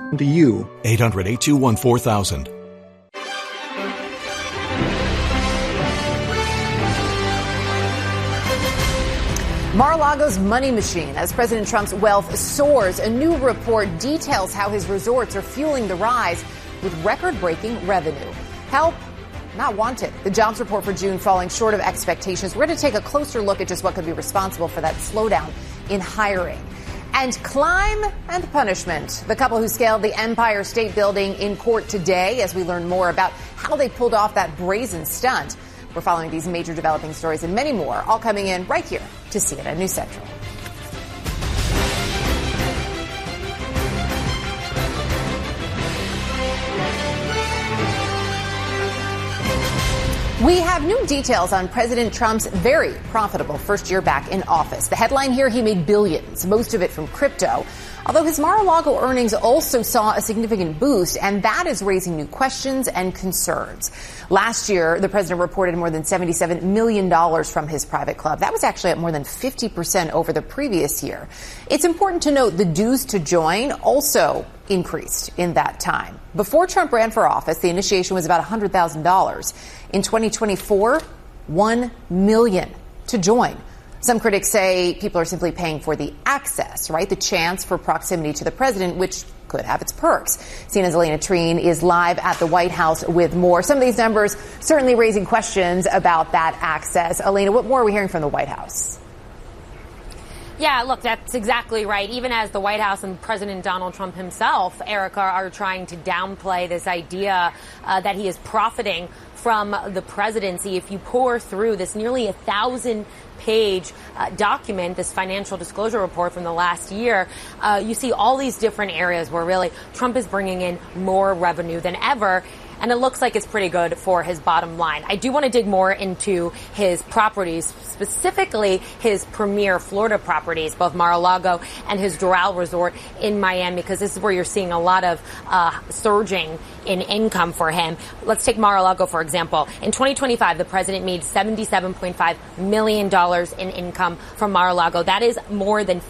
To you. 800-821-4000. Mar-a-Lago's money machine as President Trump's wealth soars. A new report details how his resorts are fueling the rise with record-breaking revenue. Help not wanted. The jobs report for June falling short of expectations. We're going to take a closer look at just what could be responsible for that slowdown in hiring. And crime and punishment. The couple who scaled the Empire State Building in court today as we learn more about how they pulled off that brazen stunt. We're following these major developing stories and many more, all coming in right here to CNN News Central. We have new details on President Trump's very profitable first year back in office. The headline here, he made billions, most of it from crypto. Although his Mar-a-Lago earnings also saw a significant boost, and that is raising new questions and concerns. Last year, the president reported more than $77 million from his private club. That was actually up more than 50% over the previous year. It's important to note the dues to join also increased in that time. Before Trump ran for office, the initiation was about $100,000. In 2024, $1 million to join. Some critics say people are simply paying for the access, right? The chance for proximity to the president, which could have its perks. CNN's Elena Treen is live at the White House with more. Some of these numbers certainly raising questions about that access. Elena, what more are we hearing from the White House? Yeah, look, that's exactly right. Even as the White House and President Donald Trump himself, Erica, are trying to downplay this idea that he is profiting from the presidency. If you pour through this nearly 1,000-page document, this financial disclosure report from the last year, you see all these different areas where really Trump is bringing in more revenue than ever. And it looks like it's pretty good for his bottom line. I do want to dig more into his properties, specifically his premier Florida properties, both Mar-a-Lago and his Doral Resort in Miami, because this is where you're seeing a lot of surging in income for him. Let's take Mar-a-Lago, for example. In 2025, the president made $77.5 million in income from Mar-a-Lago. That is more than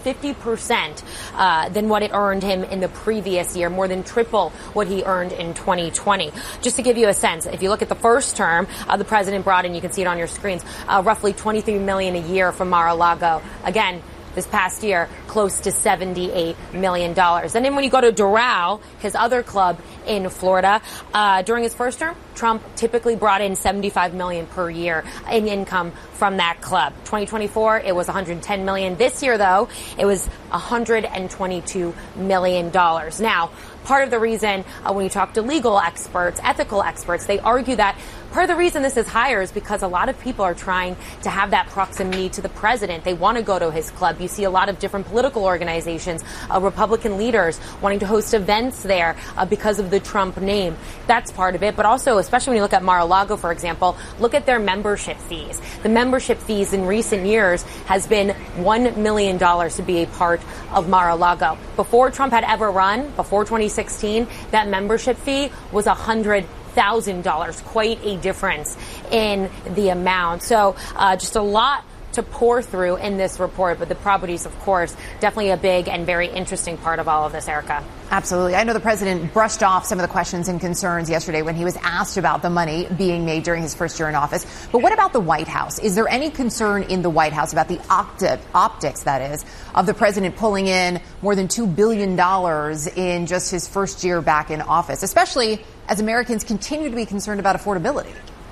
50% than what it earned him in the previous year, more than triple what he earned in 2020. Just to give you a sense, if you look at the first term, the president brought in, you can see it on your screens, roughly $23 million a year from Mar-a-Lago. Again, this past year, close to $78 million. And then when you go to Doral, his other club in Florida, during his first term, Trump typically brought in $75 million per year in income from that club. 2024, it was $110 million. This year, though, it was $122 million. Now, part of the reason when you talk to legal experts, ethical experts, they argue that part of the reason this is higher is because a lot of people are trying to have that proximity to the president. They want to go to his club. You see a lot of different political organizations, Republican leaders wanting to host events there because of the Trump name. That's part of it. But also, especially when you look at Mar-a-Lago, for example, look at their membership fees. The membership fees in recent years has been $1 million to be a part of Mar-a-Lago. Before Trump had ever run, before 2016, that membership fee was $100,000, quite a difference in the amount. So just a lot to pour through in this report, but the properties, of course, definitely a big and very interesting part of all of this, Erica. Absolutely. I know the president brushed off some of the questions and concerns yesterday when he was asked about the money being made during his first year in office. But what about the White House? Is there any concern in the White House about the optics, that is, of the president pulling in more than $2 billion in just his first year back in office, especially as Americans continue to be concerned about affordability?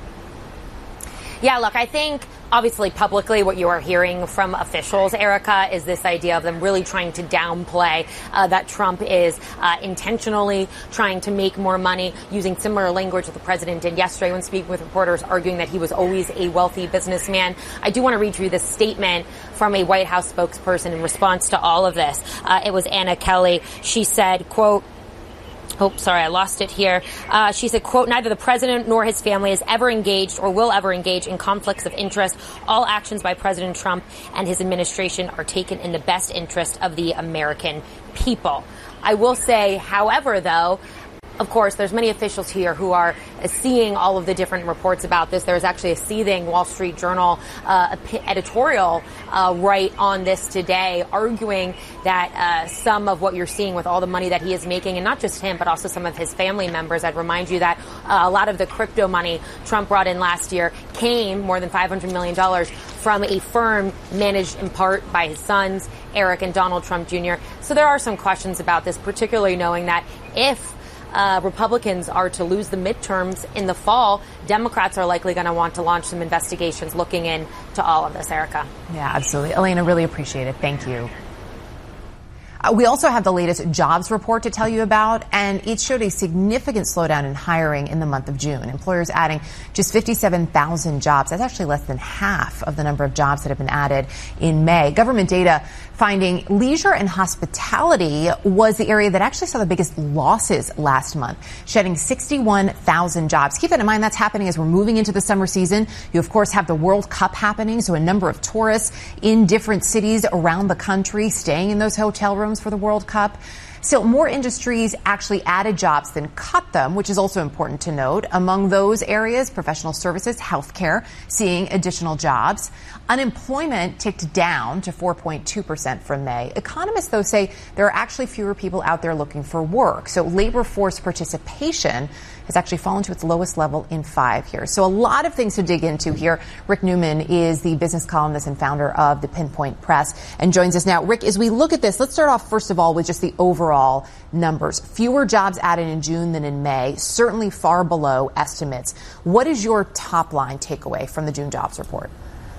Yeah, look, I think obviously publicly what you are hearing from officials, Erica, is this idea of them really trying to downplay that Trump is intentionally trying to make more money, using similar language that the president did yesterday when speaking with reporters, arguing that he was always a wealthy businessman. I do want to read you this statement from a White House spokesperson in response to all of this. It was Anna Kelly. She said, quote, oh, sorry, I lost it here. She said, quote, neither the president nor his family has ever engaged or will ever engage in conflicts of interest. All actions by President Trump and his administration are taken in the best interest of the American people. I will say, however, though, Of course, there's many officials here who are seeing all of the different reports about this. There's actually a seething Wall Street Journal editorial right on this today, arguing that some of what you're seeing with all the money that he is making, and not just him, but also some of his family members. I'd remind you that a lot of the crypto money Trump brought in last year came, more than $500 million, from a firm managed in part by his sons, Eric and Donald Trump Jr. So there are some questions about this, particularly knowing that if Republicans are to lose the midterms in the fall, Democrats are likely going to want to launch some investigations looking into all of this, Erica. Yeah, absolutely. Elena, really appreciate it. Thank you. We also have the latest jobs report to tell you about, and it showed a significant slowdown in hiring in the month of June. Employers adding just 57,000 jobs. That's actually less than half of the number of jobs that have been added in May. Government data finding leisure and hospitality was the area that actually saw the biggest losses last month, shedding 61,000 jobs. Keep that in mind. That's happening as we're moving into the summer season. You, of course, have the World Cup happening, so a number of tourists in different cities around the country staying in those hotel rooms for the World Cup. Still, more industries actually added jobs than cut them, which is also important to note. Among those areas, professional services, healthcare, seeing additional jobs. Unemployment ticked down to 4.2% from May. Economists, though, say there are actually fewer people out there looking for work. So labor force participation has actually fallen to its lowest level in 5 years. So a lot of things to dig into here. Rick Newman is the business columnist and founder of the Pinpoint Press and joins us now. Rick, as we look at this, let's start off, first of all, with just the overall numbers. Fewer jobs added in June than in May, certainly far below estimates. What is your top line takeaway from the June jobs report?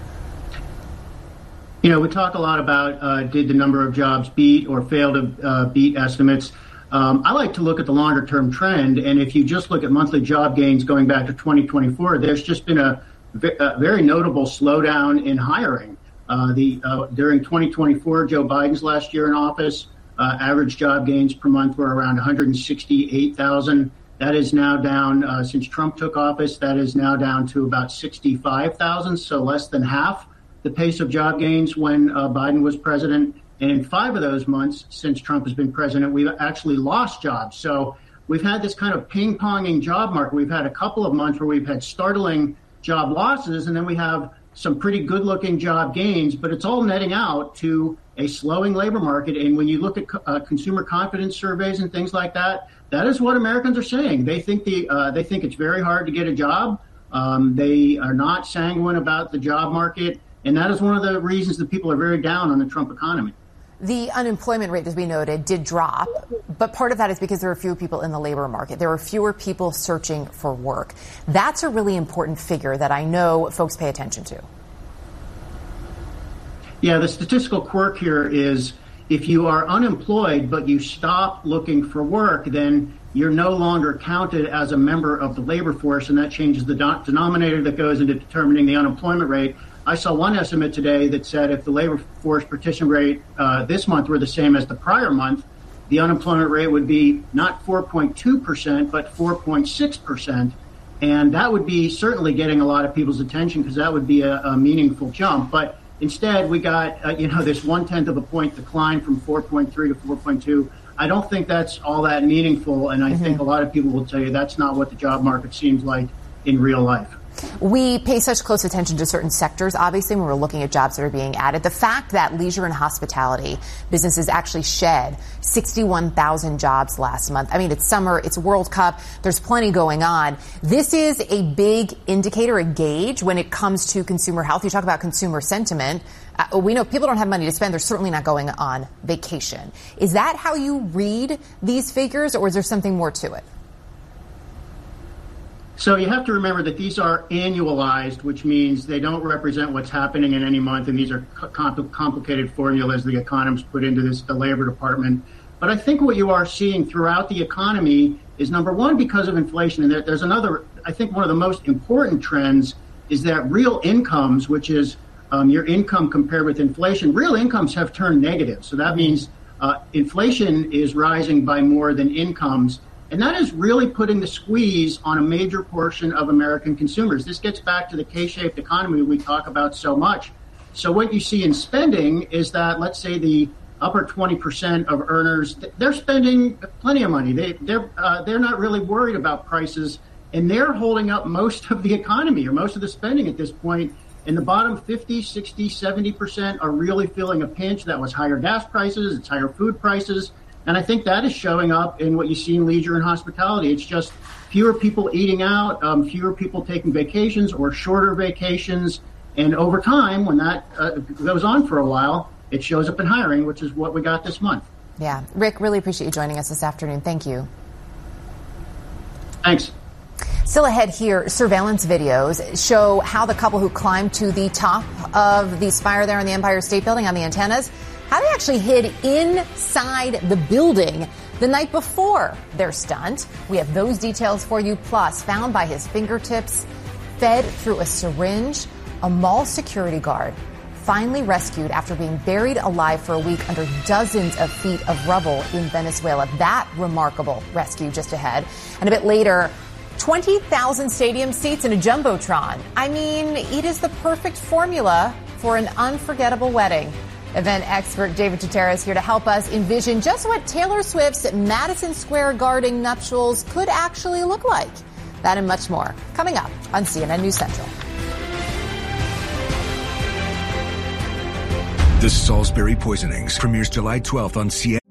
You know, we talk a lot about did the number of jobs beat or fail to beat estimates. I like to look at the longer term trend. And if you just look at monthly job gains going back to 2024, there's just been a very notable slowdown in hiring. During 2024, Joe Biden's last year in office, average job gains per month were around 168,000. That is now down, since Trump took office, that is now down to about 65,000, so less than half the pace of job gains when Biden was president. And in 5 of those months since Trump has been president, we've actually lost jobs. So we've had this kind of ping-ponging job market. We've had a couple of months where we've had startling job losses, and then we have some pretty good-looking job gains, but it's all netting out to a slowing labor market. And when you look at consumer confidence surveys and things like that, that is what Americans are saying. They think it's very hard to get a job. They are not sanguine about the job market, and that is one of the reasons that people are very down on the Trump economy. The unemployment rate, as we noted, did drop, but part of that is because there are fewer people in the labor market. There are fewer people searching for work. That's a really important figure that I know folks pay attention to. Yeah, the statistical quirk here is if you are unemployed but you stop looking for work, then you're no longer counted as a member of the labor force, and that changes the denominator that goes into determining the unemployment rate. I saw one estimate today that said if the labor force participation rate this month were the same as the prior month, the unemployment rate would be not 4.2%, but 4.6%. And that would be certainly getting a lot of people's attention because that would be a meaningful jump. But instead, we got, this 1/10 of a point decline from 4.3 to 4.2. I don't think that's all that meaningful. And I think a lot of people will tell you that's not what the job market seems like in real life. We pay such close attention to certain sectors, obviously, when we're looking at jobs that are being added. The fact that leisure and hospitality businesses actually shed 61,000 jobs last month. I mean, it's summer, it's World Cup, there's plenty going on. This is a big indicator, a gauge when it comes to consumer health. You talk about consumer sentiment. We know people don't have money to spend. They're certainly not going on vacation. Is that how you read these figures, or is there something more to it? So you have to remember that these are annualized, which means they don't represent what's happening in any month, and these are complicated formulas the economists put into the Labor Department. But I think what you are seeing throughout the economy is, number one, because of inflation, and there's another, I think one of the most important trends is that real incomes, which is your income compared with inflation, real incomes have turned negative. So that means inflation is rising by more than incomes. And that is really putting the squeeze on a major portion of American consumers. This gets back to the K-shaped economy we talk about so much. So what you see in spending is that, let's say, the upper 20% of earners, they're spending plenty of money. They're not really worried about prices, and they're holding up most of the economy or most of the spending at this point. And the bottom 50, 60, 70% are really feeling a pinch. That was higher gas prices, it's higher food prices. And I think that is showing up in what you see in leisure and hospitality. It's just fewer people eating out, fewer people taking vacations or shorter vacations. And over time, when that goes on for a while, it shows up in hiring, which is what we got this month. Yeah. Rick, really appreciate you joining us this afternoon. Thank you. Thanks. Still ahead here, surveillance videos show how the couple who climbed to the top of the spire there in the Empire State Building on the antennas, how they actually hid inside the building the night before their stunt. We have those details for you, plus found by his fingertips, fed through a syringe, a mall security guard finally rescued after being buried alive for a week under dozens of feet of rubble in Venezuela. That remarkable rescue just ahead. And a bit later, 20,000 stadium seats in a Jumbotron. I mean, it is the perfect formula for an unforgettable wedding. Event expert David Tutera is here to help us envision just what Taylor Swift's Madison Square Garden nuptials could actually look like. That and much more coming up on CNN News Central. The Salisbury Poisonings premieres July 12th on CNN.